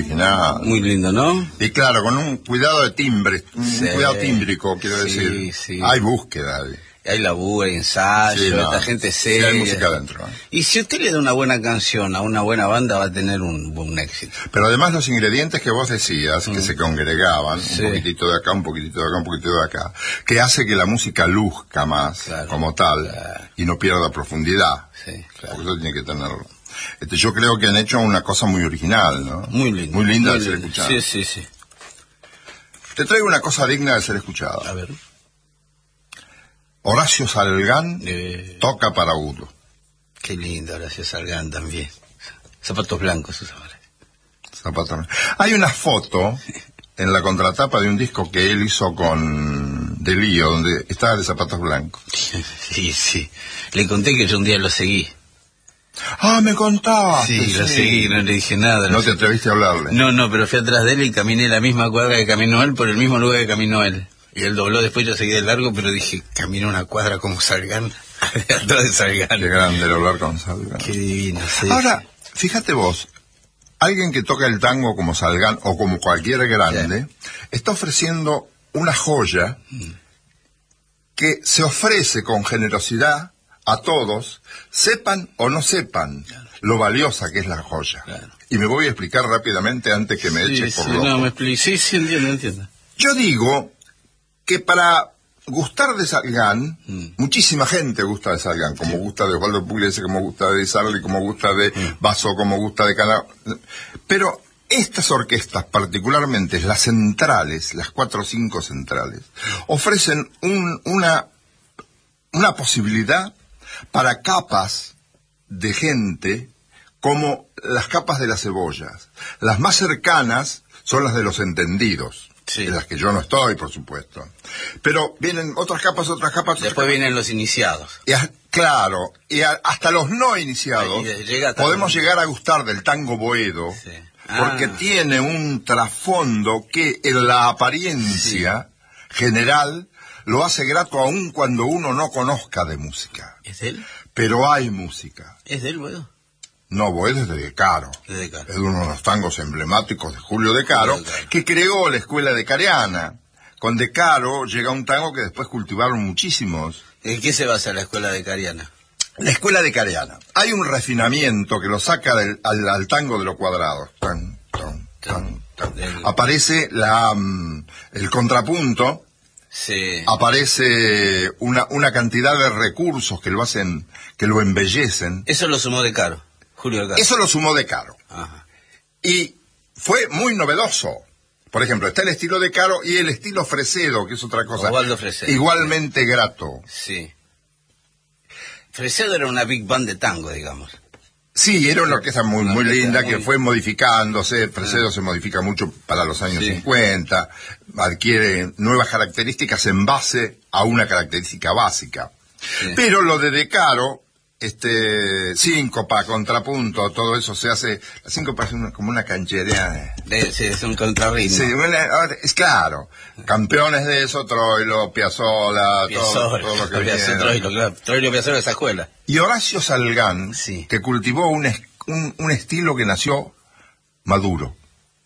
original. Muy lindo, ¿no? Y claro, con un cuidado de timbre, Sí, un cuidado tímbrico, quiero decir. Sí. Hay búsqueda ahí. Hay laburo, hay ensayo, Sí, no, esta gente sí, seria. hay música adentro. Y si usted le da una buena canción a una buena banda, va a tener un éxito. Pero además los ingredientes que vos decías, que se congregaban, Sí. un poquitito de acá, un poquitito de acá, un poquitito de acá, que hace que la música luzca más, Claro, como tal, claro. y no pierda profundidad. Sí, claro. Porque eso tiene que tenerlo. Yo creo que han hecho una cosa muy original, ¿no? Muy lindo. Muy linda de muy ser lindo. escuchada. Sí. Te traigo una cosa digna de ser escuchada. A ver. Horacio Salgán toca para Udo. Qué lindo, Horacio Salgán también. Zapatos blancos usaba. Zapatos. Hay una foto en la contratapa de un disco que él hizo con De Lío, donde estaba de zapatos blancos. Sí. Le conté que yo un día lo seguí. Ah, me contaste. Sí, lo seguí, no le dije nada. No te atreviste a hablarle. No, pero fui atrás de él y caminé la misma cuadra que caminó él por el mismo lugar que caminó él. Y él dobló, después yo seguí de largo, pero dije, caminé una cuadra como Salgán, atrás de Salgán. Qué grande el hablar con Salgán. Qué divino, sí. Ahora, fíjate vos, alguien que toca el tango como Salgán o como cualquier grande, está ofreciendo una joya que se ofrece con generosidad a todos, sepan o no sepan lo valiosa que es la joya. Claro. Y me voy a explicar rápidamente antes que me eches por loco. No, me expliqué. Sí, entiendo. Yo digo que para gustar de Salgán, muchísima gente gusta de Salgán, como gusta de Osvaldo Pugliese, como gusta de Sarli, como gusta de Basso, como gusta de Cana. Pero estas orquestas, particularmente las centrales, las 4 o 5 centrales, ofrecen una posibilidad para capas de gente como las capas de las cebollas. Las más cercanas son las de los entendidos. Sí. En las que yo no estoy, por supuesto. Pero vienen otras capas. Después vienen los iniciados. Y claro, y hasta los no iniciados podemos llegar a gustar del tango boedo, porque tiene un trasfondo que en la apariencia general lo hace grato aún cuando uno no conozca de música. ¿Es de él? Pero hay música. ¿Es de él, Boedo? No, Boedo es de De Caro. Es uno de los tangos emblemáticos de Julio De Caro, que creó la escuela de Careana. Con De Caro llega un tango que después cultivaron muchísimos. ¿En qué se basa la escuela de Cariana? La escuela de Careana. Hay un refinamiento que lo saca al tango de los cuadrados. Aparece el contrapunto. Sí. Aparece una cantidad de recursos que lo hacen, que lo embellecen. Eso lo sumó De Caro. Julio De Caro. Eso lo sumó De Caro. Ajá. Y fue muy novedoso. Por ejemplo, está el estilo De Caro y el estilo Fresedo, que es otra cosa. Osvaldo Fresedo. Igualmente grato. Sí. Fresedo era una big band de tango, digamos. Sí, era una orquesta muy linda que fue modificándose. Fresedo se modifica mucho para los años 50. Adquiere nuevas características en base a una característica básica. Sí. Pero lo de Caro, síncopa, contrapunto, todo eso se hace. La síncopa es como una cancherea. Sí, es un contrarritmo. Sí, es claro. Campeones de eso, Troilo, Piazzolla, todo lo que viene. Troilo, Piazzolla, esa escuela. Y Horacio Salgán, que cultivó un estilo que nació maduro.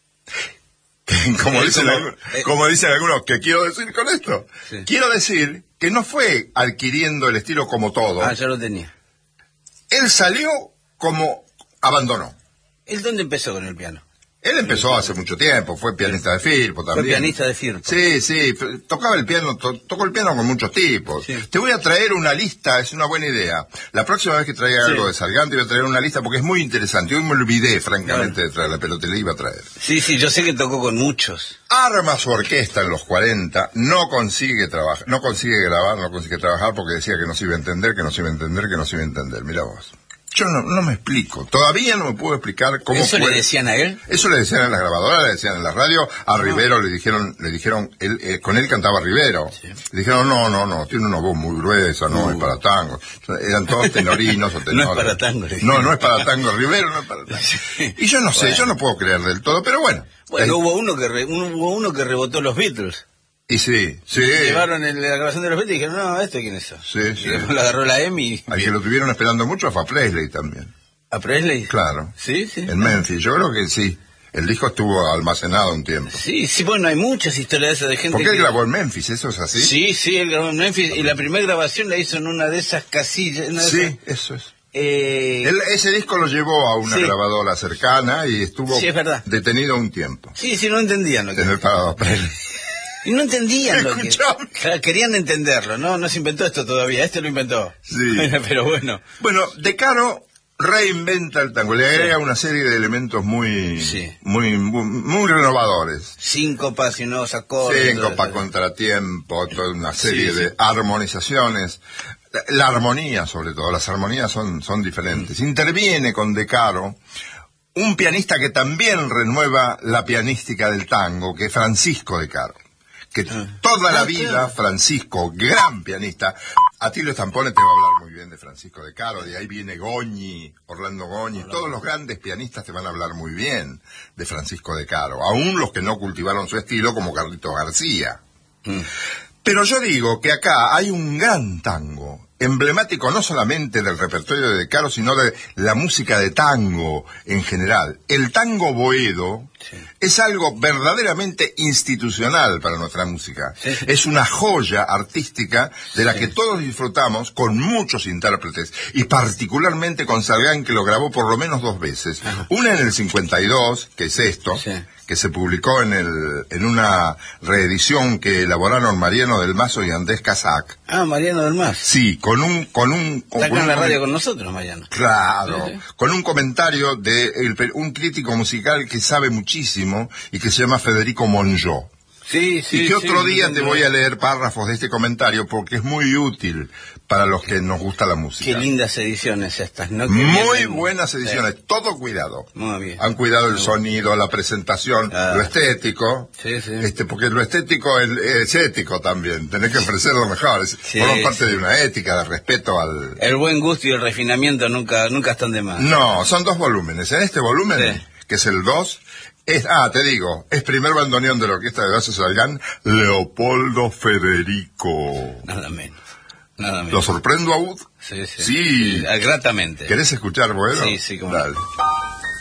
Como dicen algunos, ¿qué quiero decir con esto? Sí. Quiero decir que no fue adquiriendo el estilo como todo. Ya lo tenía. Él salió como abandonó. ¿Él dónde empezó con el piano? Él empezó hace mucho tiempo, fue pianista de Firpo también. Fue pianista de Firpo. Sí, tocaba el piano, tocó el piano con muchos tipos. Sí. Te voy a traer una lista, es una buena idea. La próxima vez que traiga algo de Salgán te voy a traer una lista porque es muy interesante. Hoy me olvidé, francamente, de traerla, pero te la iba a traer. Sí, yo sé que tocó con muchos. Arma su orquesta en los 40, no consigue trabajar, no consigue grabar, no consigue trabajar porque decía que no se iba a entender, que no se iba a entender. Mirá vos. Yo no me explico, todavía no me puedo explicar cómo ¿Eso le decían a él? Eso le decían en las grabadoras, le decían en la radio, a Rivero le dijeron, con él cantaba Rivero. Sí. Le dijeron, no, tiene una voz muy gruesa, no es para tango. Eran todos tenorinos o tenores. No es para tango. No es para tango, Rivero no es para tango. Sí. Y yo no sé, yo no puedo creer del todo, pero bueno. Bueno, hubo uno que rebotó los Beatles. Y sí. Llevaron la grabación de los Beatles y dijeron, no, ¿quién es eso? Sí. Y después lo agarró la EMI. Al que lo tuvieron esperando mucho fue a Presley también. ¿A Presley? Claro. Sí. En Memphis, yo creo que sí. El disco estuvo almacenado un tiempo. Sí, sí, bueno, hay muchas historias de esas de gente. Porque él grabó en Memphis, ¿eso es así? Sí, sí, él grabó en Memphis y la primera grabación la hizo en una de esas casillas. Sí, eso es. Ese disco lo llevó a una grabadora cercana y estuvo detenido un tiempo. Sí, sí, no entendían lo que... En el Parado Preli. Y no entendían lo que... Claro, querían entenderlo, ¿no? No se inventó esto todavía, este lo inventó. Sí. Pero bueno. Bueno, De Caro reinventa el tango, le agrega una serie de elementos muy renovadores. Síncopas y nuevos acordes. Síncopa, contratiempo, toda una serie de armonizaciones. La armonía, sobre todo, las armonías son diferentes. Interviene con De Caro un pianista que también renueva la pianística del tango, que es Francisco De Caro. Que toda la vida, Francisco, gran pianista, Atilio Stampone te va a hablar muy bien de Francisco De Caro, de ahí viene Goñi, Orlando Goñi, todos los grandes pianistas te van a hablar muy bien de Francisco De Caro, aún los que no cultivaron su estilo, como Carlito García. Pero yo digo que acá hay un gran tango, emblemático no solamente del repertorio de Caro, sino de la música de tango en general. El tango boedo es algo verdaderamente institucional para nuestra música. Es una joya artística de la que todos disfrutamos con muchos intérpretes, y particularmente con Salgán, que lo grabó por lo menos 2 veces. Una en el 52, que es esto, que se publicó en una reedición que elaboraron Mariano del Mazo y Andrés Casac. Ah, Mariano del Mazo. Sí, con un está acá en la radio con nosotros, Mariano. Claro, con un comentario de un crítico musical que sabe muchísimo y que se llama Federico Monjó. Sí, y que otro día te voy a leer párrafos de este comentario porque es muy útil para los que nos gusta la música. Qué lindas ediciones estas, ¿no? Muy buenas ediciones, todo cuidado. Muy bien. Han cuidado el sonido, la presentación, lo estético. Porque lo estético es ético también, tenés que ofrecer lo mejor. Forma parte de una ética, de respeto al... El buen gusto y el refinamiento nunca están de más. No, son 2 volúmenes. En este volumen, que es el 2... te digo, es primer bandoneón de la Orquesta de Horacio Salgán, Leopoldo Federico. Nada menos. Nada menos. ¿Lo sorprendo, Aud? Sí. Gratamente. ¿Querés escuchar, Boedo? Sí, como... Dale.